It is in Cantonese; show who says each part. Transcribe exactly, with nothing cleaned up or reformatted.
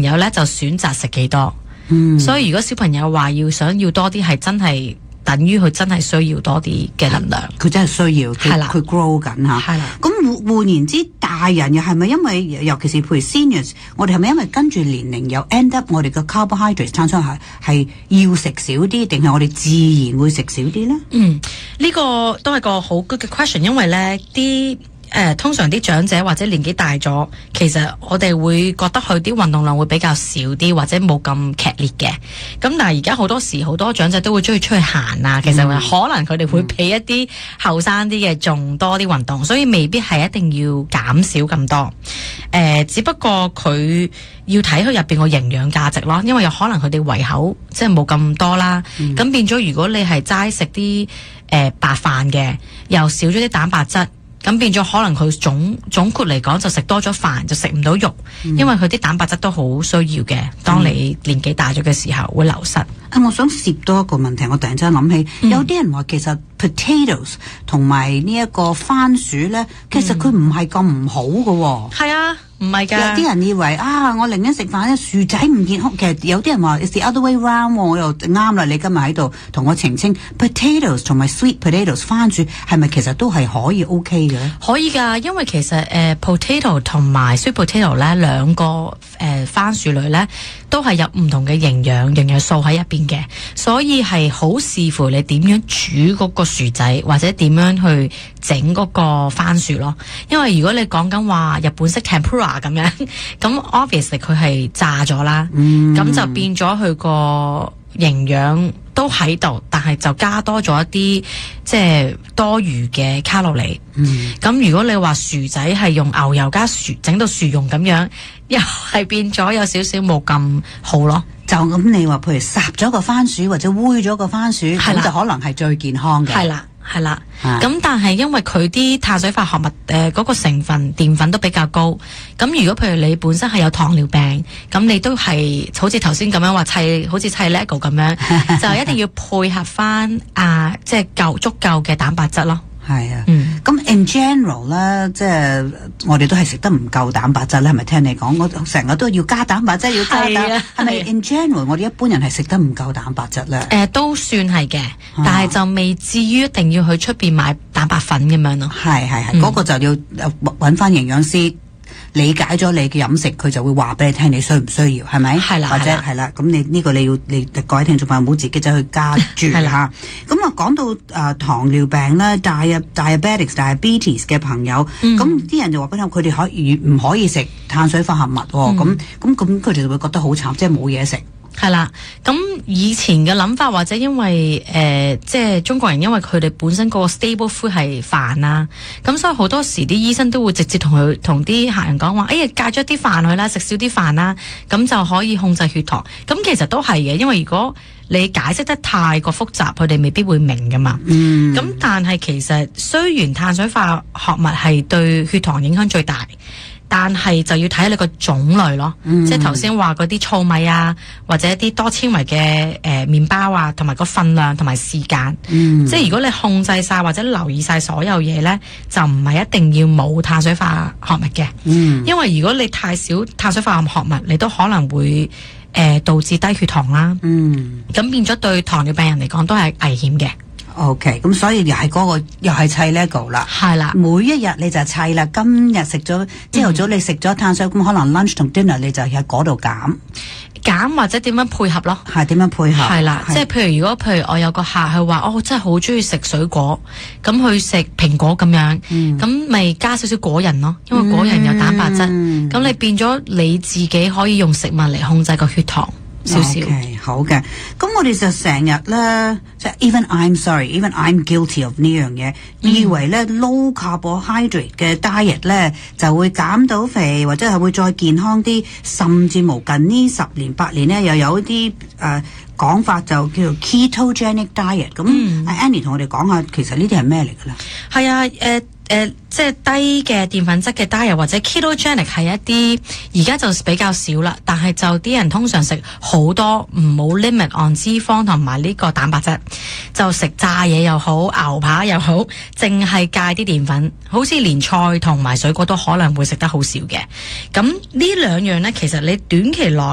Speaker 1: 友咧就選擇食幾多。
Speaker 2: 嗯，
Speaker 1: 所以如果小朋友話要想要多啲，係真係等於佢真係需要多啲嘅能量，
Speaker 2: 佢真係需要，係啦，佢 grow 緊吓，
Speaker 1: 係啦。
Speaker 2: 咁換言之，大人又係咪因為，尤其是譬如 seniors， 我哋係咪因為跟住年齡又 end up 我哋嘅 carbohydrates 餐餐係係要食少啲，定係我哋自然會食少啲咧？
Speaker 1: 嗯，呢、呢個都係個好 good 嘅 question， 因為咧啲。誒、呃，通常啲長者或者年紀大咗，其實我哋會覺得佢啲運動量會比較少啲，或者冇咁劇烈嘅。咁但係而家好多時好多長者都會中意出去行啊，其實可能佢哋會比一啲後生啲嘅仲多啲運動，所以未必係一定要減少咁多。誒、呃，只不過佢要睇佢入邊個營養價值咯，因為有可能佢哋胃口即係冇咁多啦。咁、嗯、變咗，如果你係齋食啲誒白飯嘅，又少咗啲蛋白質。咁變咗可能佢總總括嚟講就食多咗飯，就食唔到肉，嗯、因為佢啲蛋白質都好需要嘅。當你年紀大咗嘅時候會流失。啊、
Speaker 2: 嗯，我想涉多一個問題，我突然之間諗起，嗯、有啲人話其實 potatoes 同埋呢一個番薯咧，其實佢唔係咁唔好㗎喎。
Speaker 1: 係、嗯、啊。唔係㗎，
Speaker 2: 有啲人以為啊，我寧願食飯咧，薯仔唔健康。其實有啲人話 it's the other way round， 我又啱啦。你今日喺度同我澄清 potatoes 同埋 sweet potatoes 番薯係咪其實都係可以 OK 嘅咧？
Speaker 1: 可以㗎，因為其實誒、呃、potato 同埋 sweet potato 咧兩個誒、呃、番薯類咧都係有唔同嘅營養營養素喺入邊嘅，所以係好視乎你點樣煮嗰個薯仔或者點樣去整嗰個番薯咯。因為如果你講緊話日本式 tempura 咁樣，咁 obviously 佢係炸咗啦，咁、嗯、就變咗佢個營養都喺度，但係就加多咗一啲即係多餘嘅卡路里。咁、嗯、如果你話薯仔係用牛油加薯整到薯蓉咁樣，又係變咗有少少冇咁好咯。
Speaker 2: 就咁你話譬如烚咗個番薯或者煨咗個番薯，咁就可能係最健康嘅。
Speaker 1: 係啦。係啦，咁但係因為佢啲碳水化合物誒嗰、呃那個成分澱粉都比較高，咁如果譬如你本身係有糖尿病，咁你都係好似頭先咁樣話砌，好似砌 Lego 咁樣，就一定要配合翻啊，即係夠足夠嘅蛋白質咯。
Speaker 2: 係啊，咁、嗯、in general 咧，即係我哋都係食得唔夠蛋白質咧，係咪聽你講？我成日都要加蛋白質，要加蛋，係咪 in general 我哋一般人係食得唔夠蛋白質咧？誒、
Speaker 1: 呃，都算係嘅，但係就未至於一定要去出邊買蛋白粉咁樣咯。係係係，嗰、嗯、個就要揾翻營養師。理解咗你嘅飲食，佢就會話俾你聽你需唔需要，係咪？係啦，或者係啦，咁你呢個你要你各位聽眾朋友唔好自己走去加注嚇。咁啊講到誒、呃、糖尿病咧 diabetics diabetes 嘅朋友，咁啲、嗯、人就話俾你聽，佢哋可以唔可以食碳水化合物喎？咁咁咁佢哋就會覺得好慘，即係冇嘢食。 係啦，咁以前嘅諗法或者因為誒、呃，即係中國人因為佢哋本身個 stable food 係飯啦，咁所以好多時啲醫生都會直接同佢同啲客人講話，哎呀戒咗啲飯去啦，食少啲飯啦，咁就可以控制血糖。咁其實都係嘅，因為如果你解釋得太過複雜，佢哋未必會明噶嘛。嗯。咁但係其實雖然碳水化合物係對血糖影響最大，但係就要睇你個種類咯，嗯、即係頭先話嗰啲糙米啊，或者一啲多纖維嘅誒麵包啊，同埋個分量同埋時間。嗯、即係如果你控制晒或者留意晒所有嘢咧，就唔係一定要冇碳水化合物嘅。嗯、因為如果你太少碳水化合物，你都可能會誒、呃、導致低血糖啦。嗯，咁變咗對糖尿病人嚟講都係危險嘅。
Speaker 2: OK，咁所以又係嗰、那個又係砌 Lego 啦，係啦，每一日你就砌啦。今日食咗朝頭早你食咗碳水，咁、嗯、可能 lunch 同 dinner 你就喺嗰度減
Speaker 1: 減或者點樣配合咯？
Speaker 2: 係點樣配合？係啦，
Speaker 1: 即係譬如如果譬如我有個客佢話哦，真係好中意食水果，咁去食蘋果咁樣，咁咪、嗯、加少少果仁咯，因為果仁有蛋白質，咁、嗯、你變咗你自己可以用食物嚟控制個血糖。少少，okay，好嘅。咁我哋就成日咧，即係 even I'm sorry，even I'm guilty of 呢樣嘢，以為咧 low carbohydrate 嘅 diet 咧就會減到肥，或者係會再健康啲，甚至乎近呢十年八年咧又有一啲誒講法就叫做 ketogenic diet。咁、嗯、Annie 同我哋講下，其實呢啲係咩嚟㗎啦？係啊，誒、呃。誒、呃，即係低嘅澱粉質嘅 diet 或者 ketogenic 係一啲而家就比較少啦，但係就啲人通常食好多唔好 limit on 脂肪同埋呢個蛋白質，就食炸嘢又好，牛扒又好，淨係戒啲澱粉，好似連菜同埋水果都可能會食得好少嘅。咁呢兩樣咧，其實你短期內